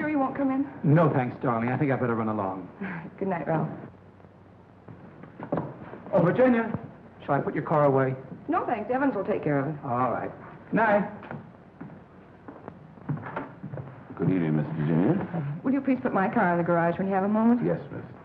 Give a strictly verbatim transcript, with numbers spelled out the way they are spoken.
sure you won't come in? No, thanks, darling. I think I better run along. Good night, Ralph. Oh, Virginia, shall I put your car away? No, thanks. Evans will take care of it. All right. Night. Good evening, Miss Virginia. Will you please put my car in the garage when you have a moment? Yes, miss.